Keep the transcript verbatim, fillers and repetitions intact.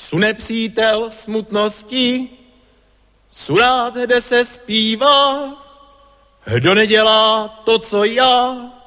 Su nepřítel smutnosti, su rád, kde se zpívá, kdo nedělá to, co já,